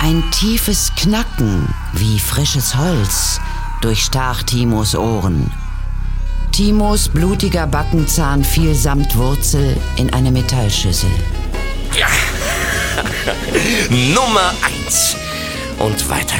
Ein tiefes Knacken wie frisches Holz durchstach Timos Ohren. Timos blutiger Backenzahn fiel samt Wurzel in eine Metallschüssel. Ja. Nummer 1. Und weiter